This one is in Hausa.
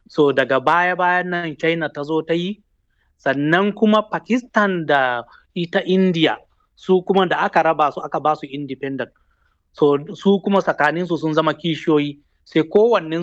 So daga baya-bayan nan China ta zo ta yi, sannan kuma Pakistan da ita India su kuma da aka raba su aka ba su independent. So su kuma tsakaninsu sun zama kishiyoyi, sai kowannen